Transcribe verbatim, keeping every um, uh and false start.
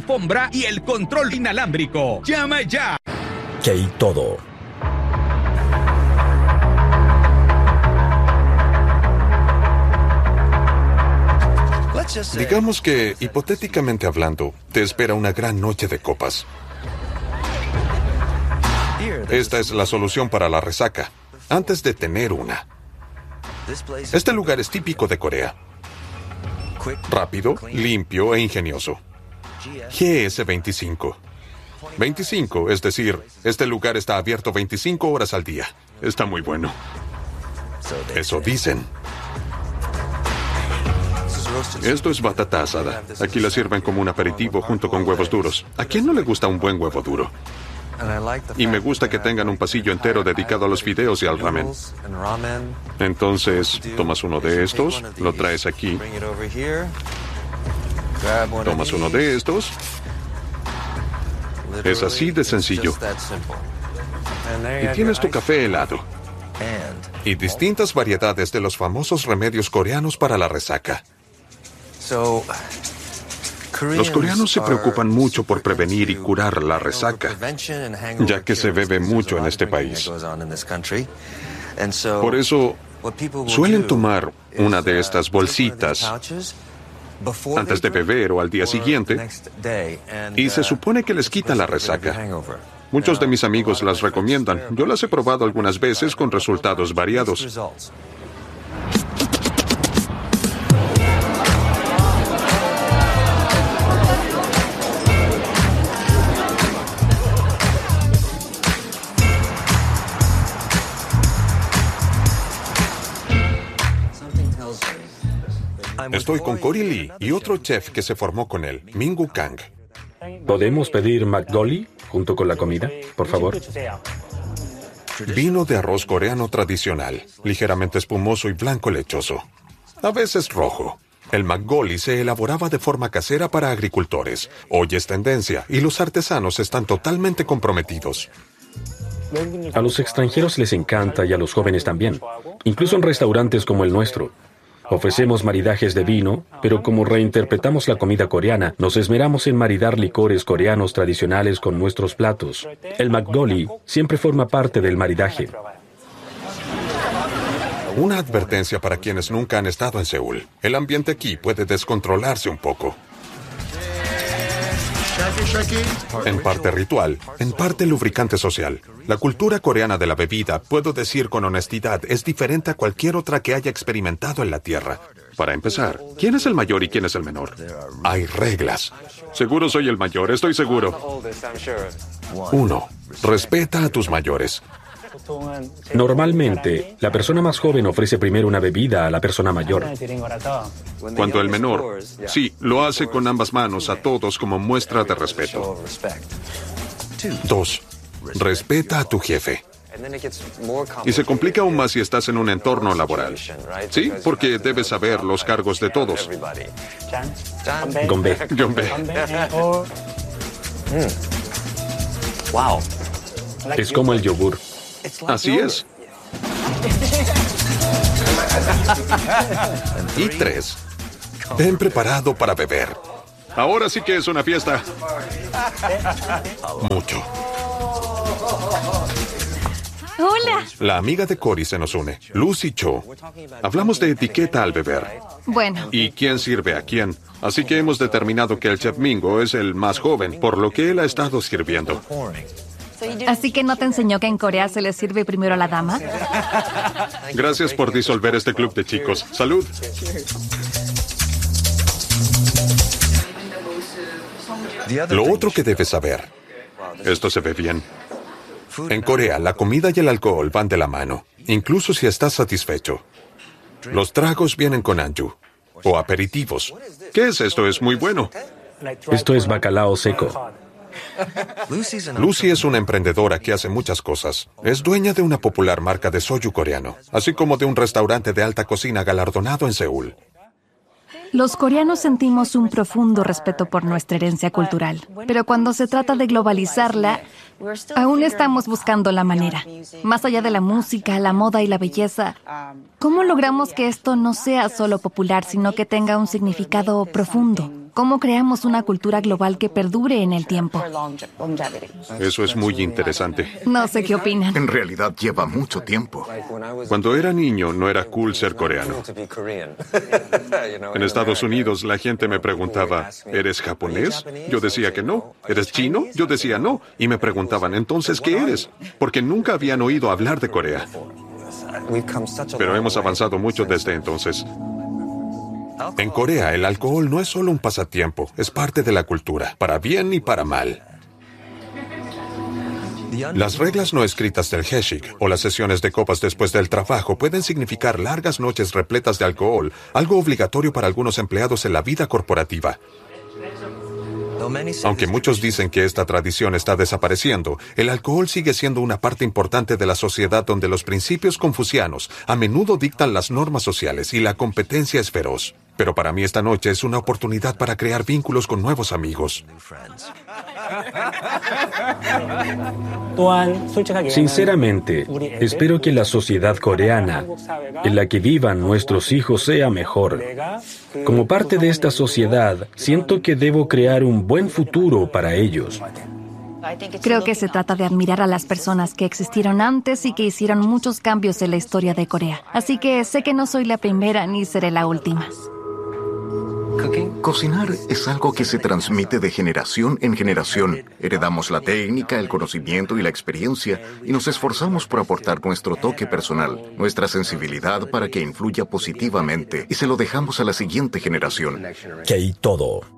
alfombra y el control inalámbrico. ¡Llama ya! K-Todo. Digamos que, hipotéticamente hablando, te espera una gran noche de copas. Esta es la solución para la resaca, antes de tener una. Este lugar es típico de Corea. Rápido, limpio e ingenioso. G S veinticinco. veinticinco, es decir, este lugar está abierto veinticinco horas al día. Está muy bueno. Eso dicen. Esto es batata asada. Aquí la sirven como un aperitivo junto con huevos duros. ¿A quién no le gusta un buen huevo duro? Y me gusta que tengan un pasillo entero dedicado a los fideos y al ramen. Entonces, tomas uno de estos, lo traes aquí. Tomas uno de estos. Es así de sencillo. Y tienes tu café helado. Y distintas variedades de los famosos remedios coreanos para la resaca. Los coreanos se preocupan mucho por prevenir y curar la resaca, ya que se bebe mucho en este país. Por eso, suelen tomar una de estas bolsitas antes de beber o al día siguiente, y se supone que les quita la resaca. Muchos de mis amigos las recomiendan. Yo las he probado algunas veces con resultados variados. Estoy con Cory Lee y otro chef que se formó con él, Min-Gu Kang. ¿Podemos pedir McDolly junto con la comida, por favor? Vino de arroz coreano tradicional, ligeramente espumoso y blanco lechoso. A veces rojo. El McGolly se elaboraba de forma casera para agricultores. Hoy es tendencia y los artesanos están totalmente comprometidos. A los extranjeros les encanta y a los jóvenes también, incluso en restaurantes como el nuestro. Ofrecemos maridajes de vino, pero como reinterpretamos la comida coreana, nos esmeramos en maridar licores coreanos tradicionales con nuestros platos. El McDolly siempre forma parte del maridaje. Una advertencia para quienes nunca han estado en Seúl. El ambiente aquí puede descontrolarse un poco. En parte ritual, en parte lubricante social. La cultura coreana de la bebida, puedo decir con honestidad, es diferente a cualquier otra que haya experimentado en la Tierra. Para empezar, ¿quién es el mayor y quién es el menor? Hay reglas. Seguro soy el mayor, estoy seguro. Uno, respeta a tus mayores. Normalmente, la persona más joven ofrece primero una bebida a la persona mayor. Cuando el menor, sí, lo hace con ambas manos a todos como muestra de respeto. Dos, respeta a tu jefe. Y se complica aún más si estás en un entorno laboral. Sí, porque debes saber los cargos de todos. Gombe. Gombe. Wow. Es como el yogur. Así es. Y tres, ven preparado para beber. Ahora sí que es una fiesta. Mucho. Hola. La amiga de Cory se nos une, Lucy Cho. Hablamos de etiqueta al beber. Bueno. Y quién sirve a quién. Así que hemos determinado que el chef Mingo es el más joven, por lo que él ha estado sirviendo. ¿Así que no te enseñó que en Corea se le sirve primero a la dama? Gracias por disolver este club de chicos. ¡Salud! Lo otro que debes saber. Esto se ve bien. En Corea, la comida y el alcohol van de la mano, incluso si estás satisfecho. Los tragos vienen con anju, o aperitivos. ¿Qué es esto? Es muy bueno. Esto es bacalao seco. Lucy es una emprendedora que hace muchas cosas. Es dueña de una popular marca de soju coreano, así como de un restaurante de alta cocina galardonado en Seúl. Los coreanos sentimos un profundo respeto por nuestra herencia cultural, pero cuando se trata de globalizarla, aún estamos buscando la manera. Más allá de la música, la moda y la belleza, ¿cómo logramos que esto no sea solo popular, sino que tenga un significado profundo? ¿Cómo creamos una cultura global que perdure en el tiempo? Eso es muy interesante. No sé qué opinan. En realidad lleva mucho tiempo. Cuando era niño no era cool ser coreano. En Estados Unidos la gente me preguntaba, ¿eres japonés? Yo decía que no. ¿Eres chino? Yo decía no. Y me preguntaban, ¿entonces qué eres? Porque nunca habían oído hablar de Corea. Pero hemos avanzado mucho desde entonces. En Corea, el alcohol no es solo un pasatiempo, es parte de la cultura, para bien y para mal. Las reglas no escritas del Heshik o las sesiones de copas después del trabajo pueden significar largas noches repletas de alcohol, algo obligatorio para algunos empleados en la vida corporativa. Aunque muchos dicen que esta tradición está desapareciendo, el alcohol sigue siendo una parte importante de la sociedad donde los principios confucianos a menudo dictan las normas sociales y la competencia es feroz. Pero para mí esta noche es una oportunidad para crear vínculos con nuevos amigos. Sinceramente, espero que la sociedad coreana en la que vivan nuestros hijos sea mejor. Como parte de esta sociedad, siento que debo crear un buen futuro para ellos. Creo que se trata de admirar a las personas que existieron antes y que hicieron muchos cambios en la historia de Corea. Así que sé que no soy la primera ni seré la última. Cocinar es algo que se transmite de generación en generación. Heredamos la técnica, el conocimiento y la experiencia y nos esforzamos por aportar nuestro toque personal, nuestra sensibilidad para que influya positivamente y se lo dejamos a la siguiente generación. K todo.